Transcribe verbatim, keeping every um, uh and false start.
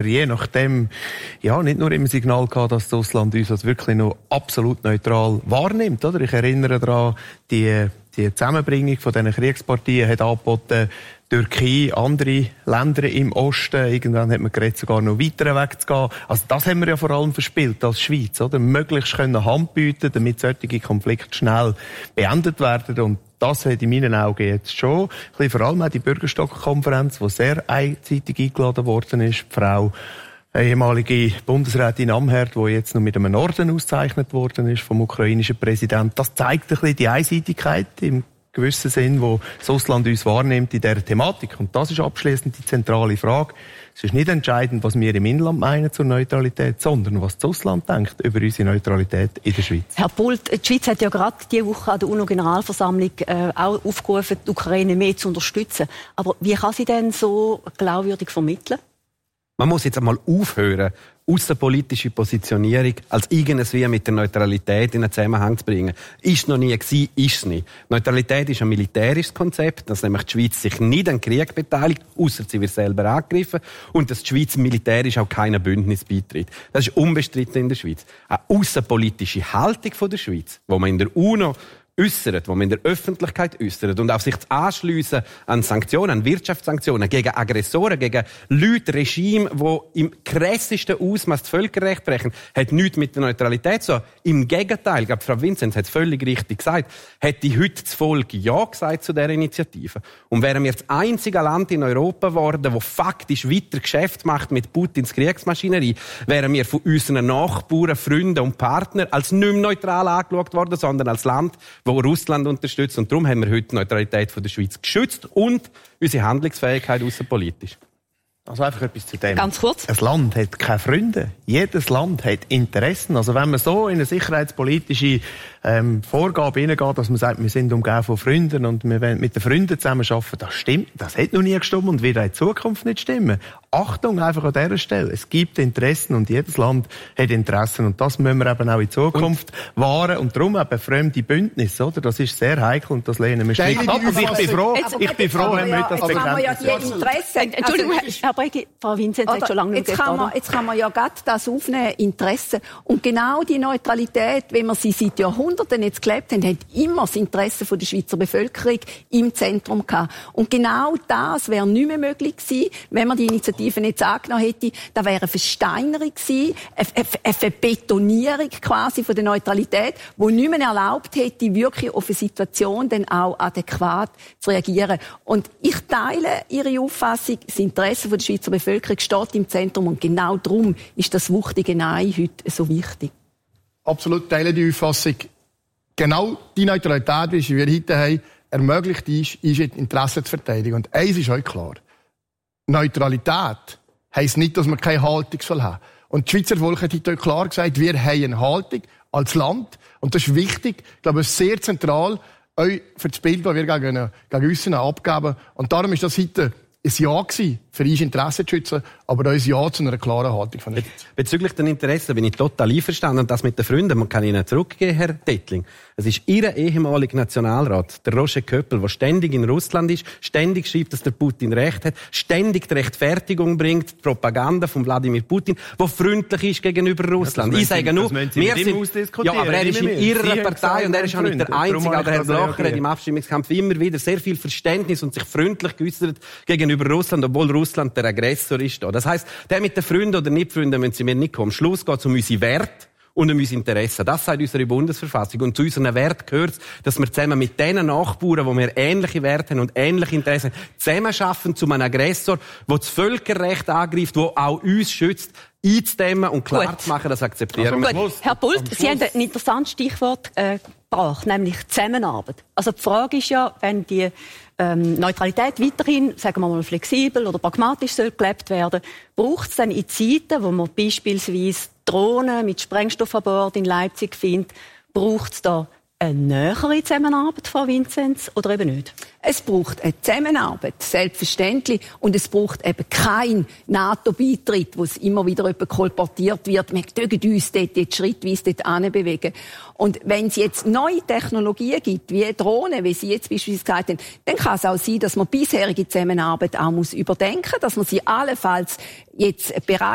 je nachdem, ja, nicht nur im Signal gehabt, dass das Ausland uns als wirklich noch absolut neutral wahrnimmt, oder? Ich erinnere daran, die, die Zusammenbringung von diesen Kriegspartien hat angeboten, Türkei, andere Länder im Osten, irgendwann hat man geredet, sogar noch weiter wegzugehen. Also das haben wir ja vor allem verspielt als Schweiz, oder? Möglichst können Hand bieten, damit solche Konflikte schnell beendet werden. Und das hat in meinen Augen jetzt schon, ein bisschen vor allem auch die Bürgerstock-Konferenz, die sehr einseitig eingeladen worden ist. Die Frau, ehemalige Bundesrätin Amherd, die jetzt noch mit einem Orden ausgezeichnet worden ist vom ukrainischen Präsidenten. Das zeigt ein bisschen die Einseitigkeit im gewissen Sinn, wo das Ausland uns wahrnimmt in dieser Thematik. Und das ist abschließend die zentrale Frage. Es ist nicht entscheidend, was wir im Inland meinen zur Neutralität, sondern was das Ausland denkt über unsere Neutralität in der Schweiz. Herr Pult, die Schweiz hat ja gerade diese Woche an der UNO-Generalversammlung äh, auch aufgerufen, die Ukraine mehr zu unterstützen. Aber wie kann sie denn so glaubwürdig vermitteln? Man muss jetzt einmal aufhören, aussenpolitische Positionierung als irgendwie mit der Neutralität in einen Zusammenhang zu bringen. Ist noch nie gewesen, ist es nicht. Neutralität ist ein militärisches Konzept, dass nämlich die Schweiz sich nicht an den Krieg beteiligt, ausser sie wird selber angegriffen, und dass die Schweiz militärisch auch keinem Bündnis beitritt. Das ist unbestritten in der Schweiz. Eine aussenpolitische Haltung von der Schweiz, wo man in der UNO äußert, wo man in der Öffentlichkeit äußert und auf sich anschliessen an Sanktionen, an Wirtschaftssanktionen gegen Aggressoren, gegen Leute, Regime, die im krassesten Ausmaß das Völkerrecht brechen, hat nichts mit der Neutralität zu tun. Im Gegenteil, ich glaube, Frau Vinzenz hat es völlig richtig gesagt, hätte heute das Volk Ja gesagt zu dieser Initiative. Und wären wir das einzige Land in Europa geworden, das faktisch weiter Geschäft macht mit Putins Kriegsmaschinerie, wären wir von unseren Nachbarn, Freunden und Partnern als nicht mehr neutral angeschaut worden, sondern als Land, wo Russland unterstützt. Und darum haben wir heute die Neutralität von der Schweiz geschützt und unsere Handlungsfähigkeit außenpolitisch. Also einfach etwas zu dem. Ganz kurz. Ein Land hat keine Freunde. Jedes Land hat Interessen. Also wenn man so in eine sicherheitspolitische ähm, Vorgabe hineingeht, dass man sagt, wir sind umgeben von Freunden und wir wollen mit den Freunden zusammenarbeiten, das stimmt. Das hat noch nie gestimmt und wird auch in Zukunft nicht stimmen. Achtung einfach an dieser Stelle. Es gibt Interessen und jedes Land hat Interessen. Und das müssen wir eben auch in Zukunft und wahren. Und darum eben fremde Bündnisse, oder? Das ist sehr heikel und das lehnen wir strikt ab. Und ich bin froh, ich bin froh, haben wir das Bekenntnis. Ja Interesse. Entschuldigung, Herr Bregi, Frau Vinzenz hat schon lange jetzt kann man, Jetzt kann man ja gerade das aufnehmen, Interesse. Und genau die Neutralität, wenn wir sie seit Jahrhunderten jetzt gelebt haben, hat immer das Interesse der Schweizer Bevölkerung im Zentrum gehabt. Und genau das wäre nicht mehr möglich gewesen, wenn man die Initiative nicht angenommen hätte. Da wäre eine Versteinerung gewesen, eine Verbetonierung quasi von der Neutralität, die nicht mehr erlaubt hätte, wirklich auf eine Situation dann auch adäquat zu reagieren. Und ich teile Ihre Auffassung, das Interesse der Schweizer Bevölkerung steht im Zentrum und genau darum ist das wuchtige Nein heute so wichtig. Absolut teile die Auffassung. Genau die Neutralität, wie wir heute haben, ermöglicht ist, ist Interessen zu verteidigen. Und eins ist euch klar. Neutralität heisst nicht, dass man keine Haltung haben soll. Und die Schweizer Volk hat heute klar gesagt, wir haben eine Haltung als Land. Und das ist wichtig. Ich glaube, es ist sehr zentral euch für das Bild, das wir gegen, gegen uns abgeben. Und darum ist das heute ein Ja gewesen, für uns Interessen zu schützen, aber auch ein Ja zu einer klaren Haltung von der Schweiz. Bezüglich den Interessen bin ich total einverstanden. Und das mit den Freunden, man kann Ihnen zurückgeben, Herr Dettling. Es ist Ihr ehemaliger Nationalrat, der Roger Köppel, der ständig in Russland ist, ständig schreibt, dass der Putin Recht hat, ständig die Rechtfertigung bringt, die Propaganda von Wladimir Putin, der freundlich ist gegenüber Russland. Ja, ich sage nur, wir sind, ja, aber er ist in Ihrer Partei und er ist auch nicht der Einzige. Der Herr Blocher hat im Abstimmungskampf immer wieder sehr viel Verständnis und sich freundlich geäußert gegenüber Russland, obwohl Russland der Aggressor ist. Das heisst, der mit den Freunden oder nicht Freunden müssen Sie mir nicht kommen. Am Schluss geht es um unsere Werte und um unsere Interessen. Das sagt unsere Bundesverfassung. Und zu unseren Werten gehört es, dass wir zusammen mit den Nachbarn, wo wir ähnliche Werte haben und ähnliche Interessen, zusammenarbeiten zu einem Aggressor, der das Völkerrecht angreift, der auch uns schützt, einzudämmen und klar Gut. zu machen, das akzeptieren also, wir. Gut. Herr Pult, Sie haben ein interessantes Stichwort äh, gebracht, nämlich Zusammenarbeit. Also die Frage ist ja, wenn die ähm, Neutralität weiterhin, sagen wir mal, flexibel oder pragmatisch soll gelebt werden, braucht es dann in Zeiten, wo man beispielsweise Drohnen mit Sprengstoff an Bord in Leipzig findet, braucht es da eine nähere Zusammenarbeit, Frau Vinzenz, oder eben nicht? Es braucht eine Zusammenarbeit, selbstverständlich. Und es braucht eben keinen NATO-Beitritt, wo es immer wieder kolportiert wird. Wir dürfen uns dort jetzt schrittweise dort hinbewegen. Und wenn es jetzt neue Technologien gibt, wie Drohnen, wie Sie jetzt beispielsweise gesagt haben, dann kann es auch sein, dass man bisherige Zusammenarbeit auch muss überdenken muss, dass man sie allenfalls jetzt bereit